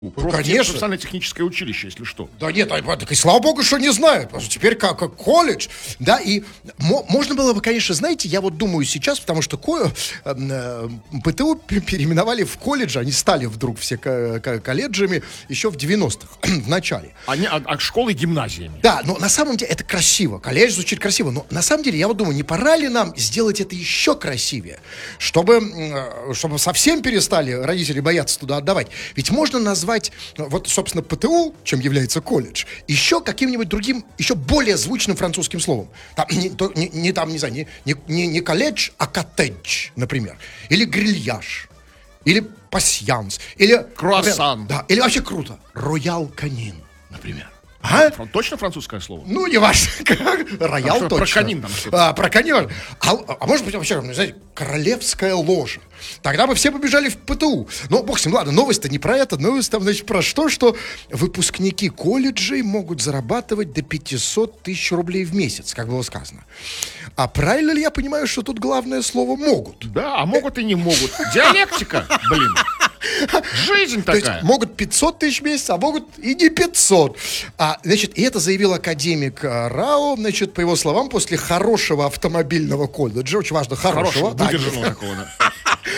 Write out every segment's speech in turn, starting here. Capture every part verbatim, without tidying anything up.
Конечно. Профессионально-техническое училище, если что. Да нет, а, так и слава богу, что не знают. Потому что теперь как, как колледж. Да, и мо, можно было бы, конечно, знаете, я вот думаю сейчас, потому что ко, э, ПТУ переименовали в колледж, они стали вдруг все к, к, колледжами еще в девяностых, в начале. А, не, а, а школы гимназиями. Да, но на самом деле это красиво. Колледж звучит красиво. Но на самом деле, я вот думаю, не пора ли нам сделать это еще красивее? Чтобы, чтобы совсем перестали родители бояться туда отдавать. Ведь можно назвать вот, собственно, ПТУ, чем является колледж, еще каким-нибудь другим, еще более звучным французским словом. Там, не, то, не, не, там, не знаю, не, не, не колледж, а коттедж, например. Или грильяж. Или пасьянс. Или... Круассан. Да, или вообще круто. Роял канин, например. А? Точно французское слово? Ну, не важно. Роял а точно. Про канин там что-то. А, про канин. А, а может быть, вообще, знаете, королевская ложа. Тогда бы все побежали в ПТУ. Но, бог с ним, ладно, новость-то не про это. Новость там, значит, про что? Что выпускники колледжей могут зарабатывать до пятьсот тысяч рублей в месяц, как было сказано. А правильно ли я понимаю, что тут главное слово «могут»? Да, а могут и не могут. Диалектика, блин. Жизнь такая. То есть могут пятьсот тысяч в месяц, а могут и не пятьсот. А, значит, и это заявил академик Рао, значит, по его словам, после хорошего автомобильного колледжа, очень важно, хорошего. Хорошего, выдержанного такого, да.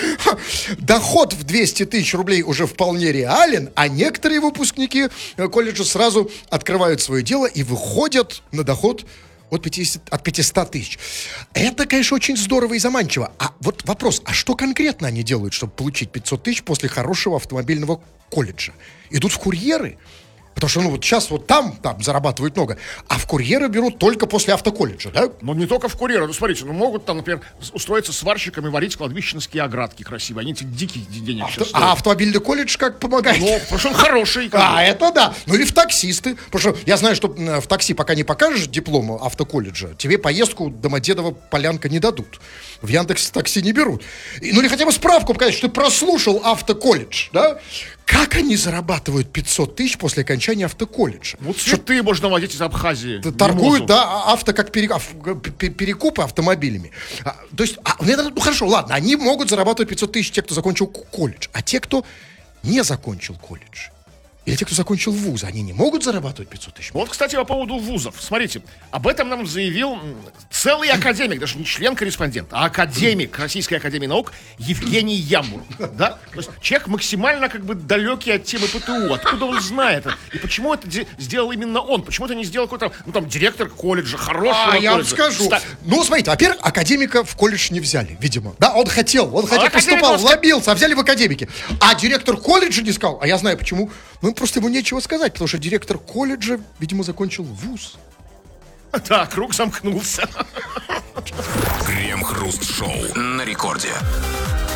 Доход в двести тысяч рублей уже вполне реален, а некоторые выпускники колледжа сразу открывают свое дело и выходят на доход от пятисот, от пятисот тысяч. Это, конечно, очень здорово и заманчиво. А вот вопрос, а что конкретно они делают, чтобы получить пятьсот тысяч после хорошего автомобильного колледжа? Идут в курьеры? Потому что, ну, вот сейчас вот там, там зарабатывают много, а в курьеры берут только после автоколледжа, да? Ну, не только в курьеры. Ну, смотрите, ну, могут там, например, устроиться сварщиками, варить кладбищенские оградки красивые. Они эти дикие денег Авто, сейчас стоят. А автомобильный колледж как помогает? Ну, потому что он хороший. А, это да. Ну, или в таксисты. Потому что я знаю, что в такси, пока не покажешь диплом автоколледжа, тебе поездку Домодедово-Полянка не дадут. В Яндекс такси не берут. Ну, или хотя бы справку показать, что ты прослушал автоколледж, да? Как они зарабатывают пятьсот тысяч после окончания автоколледжа? Вот цветы можно возить из Абхазии. Торгуют, да, авто как пере, перекупы автомобилями. А, то есть, а, ну хорошо, ладно, они могут зарабатывать пятьсот тысяч, те, кто закончил колледж. А те, кто не закончил колледж, или те, кто закончил вуз, они не могут зарабатывать пятьсот тысяч? Вот, кстати, по поводу вузов. Смотрите, об этом нам заявил целый академик, даже не член-корреспондент, а академик Российской академии наук Евгений Ямур. Да? То есть человек максимально как бы далекий от темы ПТУ. Откуда он знает это? И почему это де- сделал именно он? Почему это не сделал какой-то, ну, там, директор колледжа, хорошего А, я вам колледжа? скажу. Ста- Ну, смотрите, во-первых, академика в колледж не взяли, видимо. Да, он хотел, он хотел, А академик поступал, он ска- лобился, а взяли в академики. А директор колледжа не сказал. А я знаю почему. Ну, просто ему нечего сказать, потому что директор колледжа, видимо, закончил вуз. Да, круг замкнулся. Крем-хруст-шоу на рекорде.